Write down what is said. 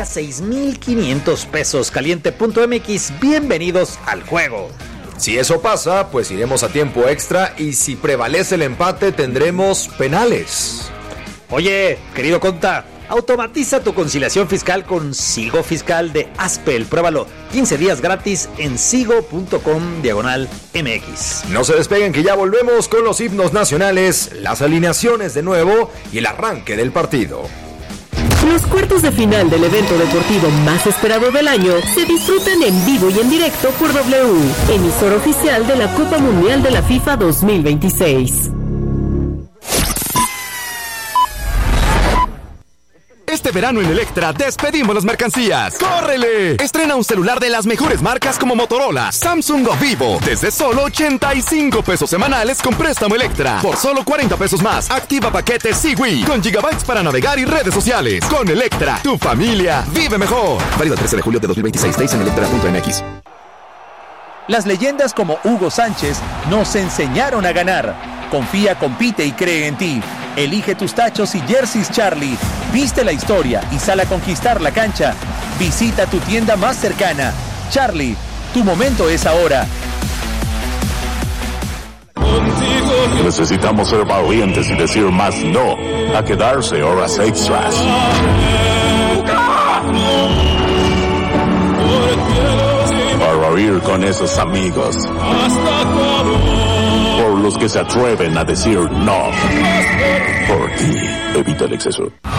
6,500 pesos. Caliente.mx, bienvenidos al juego. Si eso pasa, pues iremos a tiempo extra y si prevalece el empate tendremos penales. Oye, querido Conta, automatiza tu conciliación fiscal con Sigo Fiscal de Aspel. Pruébalo 15 días gratis en sigo.com/MX. No se despeguen que ya volvemos con los himnos nacionales, las alineaciones de nuevo y el arranque del partido. Los cuartos de final del evento deportivo más esperado del año se disfrutan en vivo y en directo por W, emisor oficial de la Copa Mundial de la FIFA 2026. Este verano en Electra despedimos las mercancías. ¡Córrele! Estrena un celular de las mejores marcas como Motorola, Samsung o Vivo. Desde solo 85 pesos semanales con préstamo Electra. Por solo 40 pesos más, activa paquete Siwi con gigabytes para navegar y redes sociales. Con Electra, tu familia vive mejor. Válido el 13 de julio de 2026. Days en electra.mx. Las leyendas como Hugo Sánchez nos enseñaron a ganar. Confía, compite y cree en ti. Elige tus tachos y jerseys Charlie. Viste la historia y sal a conquistar la cancha. Visita tu tienda más cercana. Charlie, tu momento es ahora. Necesitamos ser valientes y decir más no a quedarse horas extras. Para ir con esos amigos. Por los que se atreven a decir no. Por ti, evita el exceso.